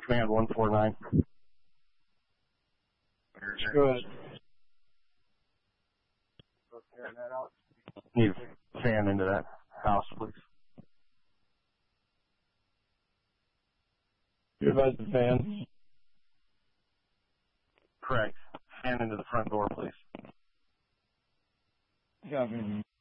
Command 149. Go ahead. Need a fan into that house, please. You advise the fan? Correct. Fan into the front door, please. Copy.